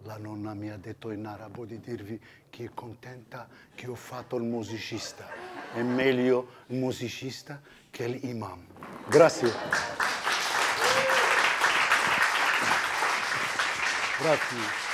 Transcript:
La nonna mi ha detto in arabo di dirvi che è contenta che ho fatto il musicista. È meglio il musicista che l'imam. Grazie. Grazie.